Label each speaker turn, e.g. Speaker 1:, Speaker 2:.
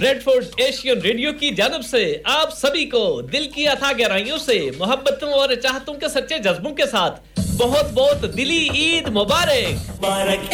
Speaker 1: Red fort Asian radio की जानब से आप सभी को दिल की अथाह गहराइयों से मोहब्बतों और चाहतों के सच्चे जज्बों के साथ बहुत बहुत दिली ईद मुबारक।